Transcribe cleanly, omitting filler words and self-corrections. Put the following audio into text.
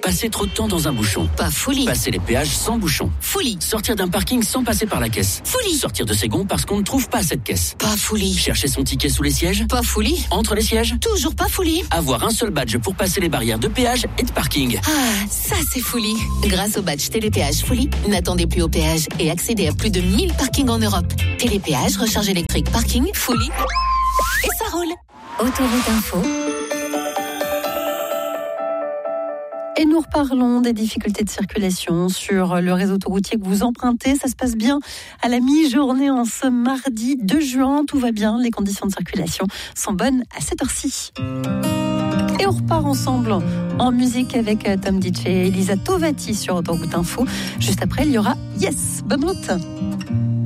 Passer trop de temps dans un bouchon. Pas folie. Passer les péages sans bouchon. Folie. Sortir d'un parking sans passer par la caisse. Folie. Sortir de ses gonds parce qu'on ne trouve pas cette caisse. Pas folie. Chercher son ticket sous les sièges. Pas folie. Entre les sièges. Toujours pas folie. Avoir un seul badge pour passer les barrières de péage et de parking. Ah, ça c'est folie. Grâce au badge Télépéage Folie, n'attendez plus au péage et accédez à plus de 1000 parkings en Europe. Télépéage, recharge électrique, parking, Folie. Et ça roule. Autoroute Info. Et nous reparlons des difficultés de circulation sur le réseau autoroutier que vous empruntez. Ça se passe bien à la mi-journée en ce mardi 2 juin. Tout va bien, les conditions de circulation sont bonnes à cette heure-ci. Et on repart ensemble en musique avec Tom DJ et Elisa Tovati sur Autoroute Info. Juste après, il y aura Yes, bonne route.